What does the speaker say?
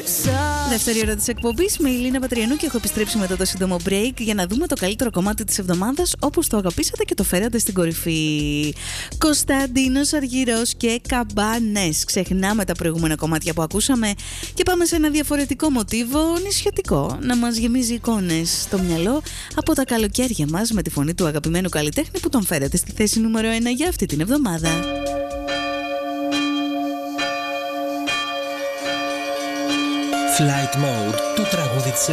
Δεύτερη ώρα της εκπομπής με Ηλίνα Πατριανού και έχω επιστρέψει μετά το σύντομο break για να δούμε το καλύτερο κομμάτι της εβδομάδας όπως το αγαπήσατε και το φέρατε στην κορυφή. Κωνσταντίνος Αργυρός και Καμπάνες. Ξεχνάμε τα προηγούμενα κομμάτια που ακούσαμε και πάμε σε ένα διαφορετικό μοτίβο νησιωτικό να μας γεμίζει εικόνες στο μυαλό από τα καλοκαίρια μας με τη φωνή του αγαπημένου καλλιτέχνη που τον φέρατε στη θέση νούμερο 1 για αυτή την εβδομάδα. Flight Mode, το τραγούδι της